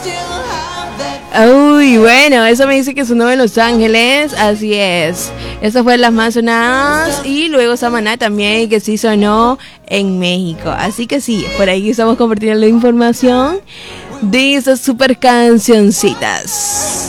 Uy, bueno, eso me dice que sonó en Los Ángeles, así es. Eso fue las más sonadas y luego Samaná también, que sí sonó en México. Así que sí, por ahí estamos compartiendo la información de esas super cancioncitas.